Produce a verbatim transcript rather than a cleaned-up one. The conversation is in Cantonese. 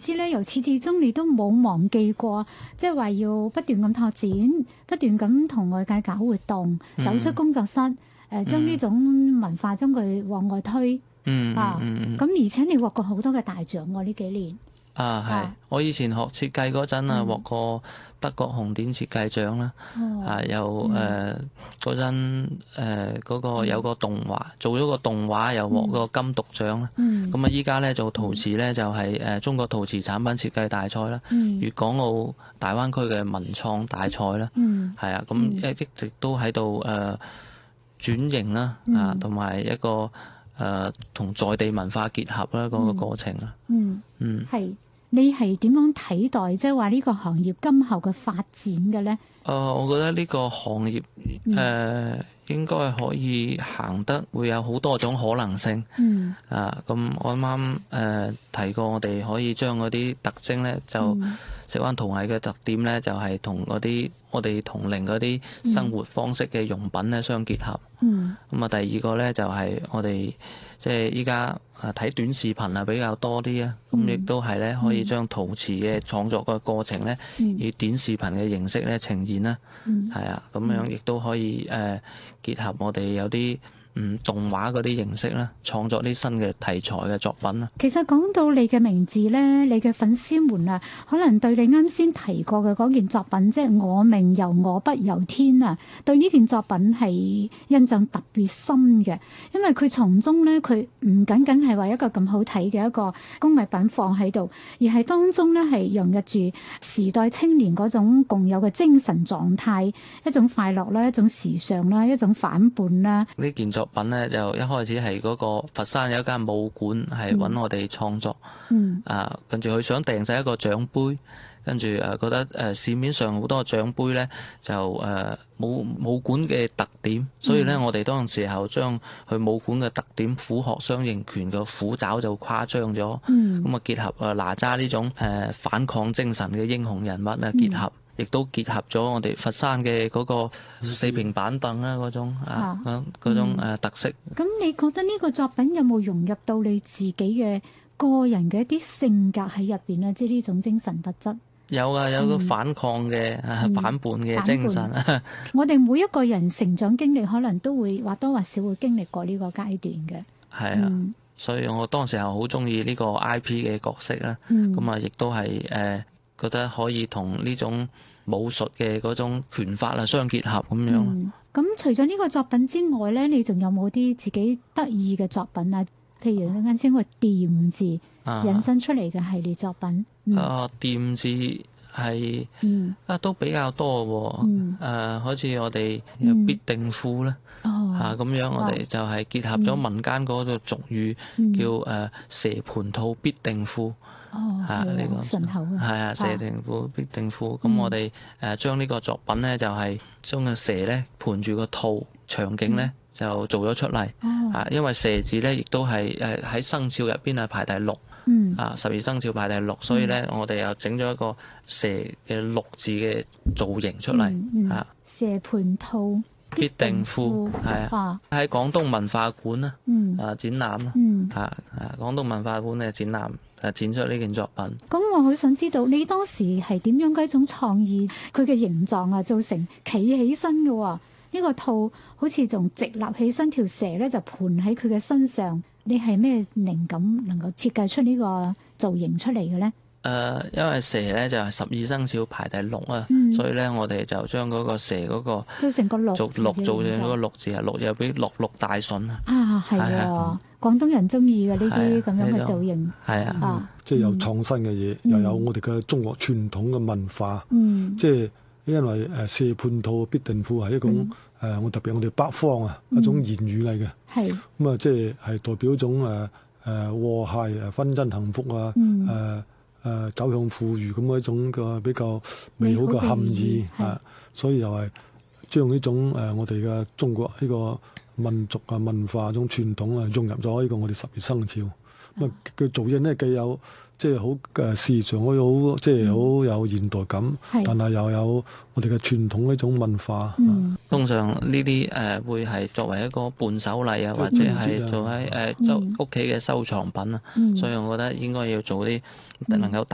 知咧，由始至終你都冇忘記過，即係話要不斷咁拓展，不斷咁同外界搞活動， 嗯、 走出工作室，誒、呃，將呢種文化將佢往外推。 嗯啊，咁、 嗯嗯、 而且你獲過好多嘅大獎喎，呢幾年。 啊，係、啊！我以前學設計嗰陣啊，獲過德國紅點設計獎啦。哦、啊，又誒嗰陣誒嗰個有個動畫，嗯、做咗個動畫又獲個金獨獎啦。咁啊、嗯，依家咧做陶瓷咧就係誒中國陶瓷產品設計大賽啦，嗯、粵港澳大灣區嘅文創大賽啦。係、嗯、啊，咁一一直都喺度誒轉型啦，啊，同埋一個誒同在地文化結合啦嗰個過程啦。嗯嗯，係、嗯。 你係點樣睇待即係話呢個行業今後嘅發展嘅咧？ 誒、呃，我覺得呢個行業誒、呃、應該可以行得會有好多種可能性。嗯。啊，咁我啱啱誒提過，我哋可以將嗰啲特徵咧，就石灣陶藝嘅特點咧，就係同嗰啲我哋同齡嗰啲生活方式嘅用品咧相結合。嗯。咁啊，第二個咧就係我哋即係依家啊睇短視頻啊比較多啲啊，咁亦都係咧可以將陶瓷嘅創作個過程咧，嗯、以短視頻嘅形式咧呈現啦。嗯。係啊，咁樣亦都可以誒、呃、結合我哋有啲嗯動畫嗰啲形式啦，創作啲新嘅題材嘅作品啦。 其實講到你嘅名字咧，你嘅粉絲們啊，可能對你啱先提過嘅嗰件作品，即係我命由我不由天啊，對呢件作品係印象特別深嘅，因為佢從中咧，佢唔僅僅係話一個咁好睇嘅一個工藝品放喺度，而係當中咧係融入住時代青年嗰種共有嘅精神狀態，一種快樂啦，一種時尚啦，一種反叛啦。 呢件作品咧就一開始係嗰個佛山有一間武館係揾我哋創作，嗯、啊，跟住佢想訂製一個獎杯，跟住誒覺得誒市面上好多獎杯咧就誒冇武館嘅特點，所以咧、嗯、我哋當時候將佢武館嘅特點虎鶴雙形拳嘅虎爪就誇張咗，咁啊、嗯、結合啊哪吒呢種誒反抗精神嘅英雄人物咧結合。嗯亦都結合咗我哋佛山嘅嗰個四平板凳啦，嗰種啊，嗰種誒特色。 咁你覺得呢個作品有冇融入到你自己嘅個人嘅一啲性格喺入邊咧？即係呢種精神特質。有啊，有個反抗嘅、嗯、反叛嘅精神。 叛我哋每一個人成長經歷，可能都會或多或少會經歷過呢個階段嘅。 係啊，嗯、所以我當時候好中意呢個 I P 嘅角色啦。咁啊、嗯，亦都係誒。呃覺得可以同呢種武術嘅嗰種拳法啊相結合咁樣。 咁、嗯、除咗呢個作品之外咧，你仲有冇啲自己得意嘅作品啊？譬如啱先個掂字引申出嚟嘅系列作品。嗯、 啊，掂字係、嗯、啊都比較多喎。誒、嗯啊，好似我哋有必定庫啦。 嗯、哦。 嚇咁、啊、樣，我哋就係結合咗民間嗰個俗語，嗯、叫誒蛇盤兔必定庫。 哦，係呢個順口嘅， 係啊，蛇定庫必定庫。咁我哋誒將呢個作品咧，就係將個蛇咧盤住個兔場景咧，就做咗出嚟。啊，因為蛇字咧，亦都係誒喺生肖入邊係排第六。嗯。啊，十二生肖排第六，所以咧，我哋又整咗一個蛇嘅六字嘅造型出嚟。啊， 蛇盤兔必定庫，係啊，喺廣東文化館啊，啊展覽啦。啊啊，廣東文化館嘅展覽。誒展出呢件作品。 咁我好想知道你當時係點樣嘅一種創意，佢嘅形狀啊，做成企起身嘅喎。呢、這個兔好似仲直立起身，條蛇咧就盤喺佢嘅身上。你係咩靈感能夠設計出呢個造型出嚟嘅咧？誒、 呃，因為蛇咧就係十二生肖排第六啊，嗯、所以咧我哋就將嗰個蛇嗰個做成個六字， 六做成嗰個六字啊，六又俾六六大順啊。 啊，係啊。廣東人中意嘅呢啲咁樣嘅造型， 係啊， 啊即係有創新嘅嘢，嗯、又有我哋嘅中國傳統嘅文化。嗯，即係因為誒蛇盤兔必定庫係一種誒，我、嗯呃、特別我哋北方啊、嗯、一種言語嚟嘅。係咁啊，即係係代表一種誒誒和諧誒婚姻幸福啊，誒誒走向富裕咁嘅一種嘅比較美好嘅含義啊，所以又係將呢種誒我哋嘅中國呢、呢個。民族啊、文化種傳統啊，融入咗呢個我哋十二生肖。咁啊，佢造型咧既有即係好誒時尚，可以好即係好有現代感，嗯、但係又有我哋嘅傳統呢種文化。 嗯、 通常呢啲誒會係作為一個伴手禮啊，或者係做喺誒屋企嘅收藏品啊，嗯、所以我覺得應該要做啲能夠